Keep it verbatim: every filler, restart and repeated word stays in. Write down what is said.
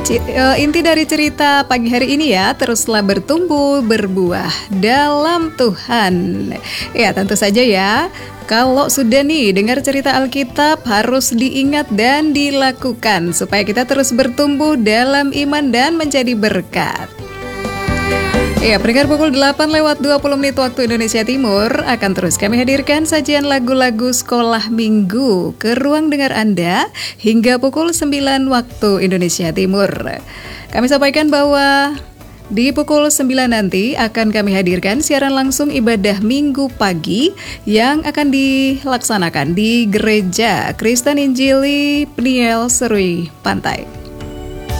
ci- eh, inti dari cerita pagi hari ini ya, teruslah bertumbuh berbuah dalam Tuhan. Ya, tentu saja ya. Kalau sudah nih dengar cerita Alkitab harus diingat dan dilakukan supaya kita terus bertumbuh dalam iman dan menjadi berkat. Ya, pendengar pukul delapan lewat dua puluh menit waktu Indonesia Timur akan terus kami hadirkan sajian lagu-lagu sekolah minggu ke ruang dengar Anda hingga pukul sembilan waktu Indonesia Timur. Kami sampaikan bahwa di pukul sembilan nanti akan kami hadirkan siaran langsung ibadah minggu pagi yang akan dilaksanakan di Gereja Kristen Injili Peniel Serui Pantai.